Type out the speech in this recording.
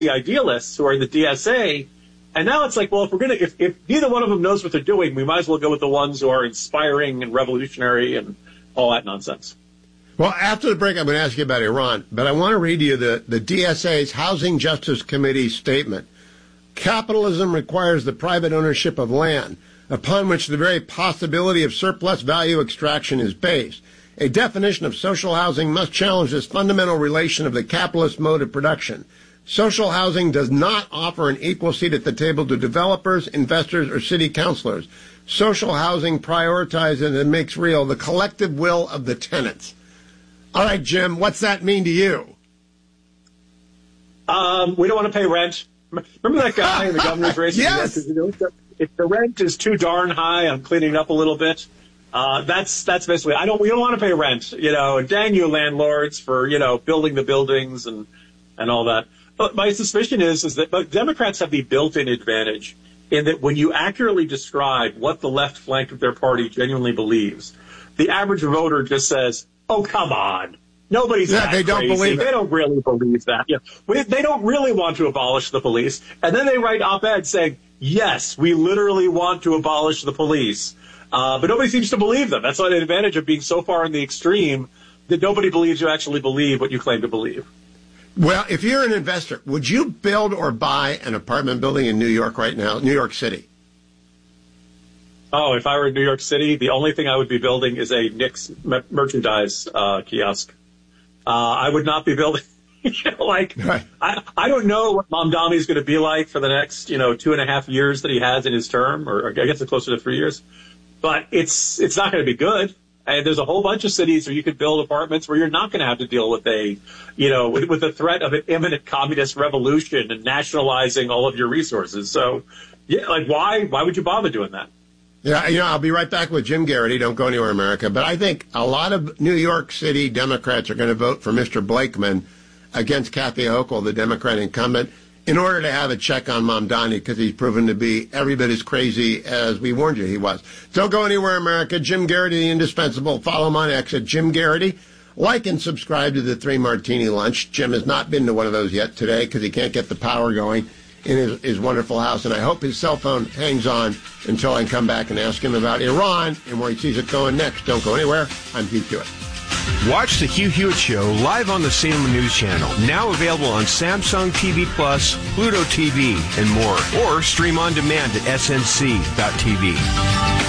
idealists who are the DSA. And now it's like, well, if neither one of them knows what they're doing, we might as well go with the ones who are inspiring and revolutionary and all that nonsense. Well, after the break, I'm going to ask you about Iran, but I want to read you the DSA's Housing Justice Committee statement. Capitalism requires the private ownership of land, upon which the very possibility of surplus value extraction is based. A definition of social housing must challenge this fundamental relation of the capitalist mode of production. Social housing does not offer an equal seat at the table to developers, investors, or city councilors. Social housing prioritizes and makes real the collective will of the tenants. All right, Jim, what's that mean to you? We don't want to pay rent. Remember that guy in the governor's race? Yes. If the rent is too darn high, I'm cleaning it up a little bit. That's basically, we don't want to pay rent, and dang you landlords for, building the buildings and all that. But my suspicion is that Democrats have the built-in advantage in that when you accurately describe what the left flank of their party genuinely believes, the average voter just says, oh, come on. Nobody's that they don't crazy. Believe it. They don't really believe that. Yeah. They don't really want to abolish the police. And then they write op-eds saying, yes, we literally want to abolish the police. But nobody seems to believe them. That's the advantage of being so far in the extreme that nobody believes you actually believe what you claim to believe. Well, if you're an investor, would you build or buy an apartment building in New York right now, New York City? Oh, if I were in New York City, the only thing I would be building is a Knicks merchandise kiosk. I would not be building, right. I don't know what Mamdani is going to be like for the next, 2.5 years that he has in his term, or I guess it's closer to 3 years. But it's not going to be good. And there's a whole bunch of cities where you could build apartments where you're not going to have to deal with with the threat of an imminent communist revolution and nationalizing all of your resources. So, yeah, why would you bother doing that? Yeah, I'll be right back with Jim Garrity. Don't go anywhere, America. But I think a lot of New York City Democrats are going to vote for Mr. Blakeman against Kathy Hochul, the Democrat incumbent, in order to have a check on Mamdani because he's proven to be every bit as crazy as we warned you he was. Don't go anywhere, America. Jim Garrity, the indispensable. Follow him on X at Jim Garrity. Like and subscribe to the 3 Martini Lunch. Jim has not been to one of those yet today because he can't get the power going in his wonderful house, and I hope his cell phone hangs on until I come back and ask him about Iran and where he sees it going next. Don't go anywhere. I'm Hugh Hewitt. Watch the Hugh Hewitt Show live on the Salem News Channel, now available on Samsung TV Plus, Pluto TV, and more, or stream on demand at snc.tv.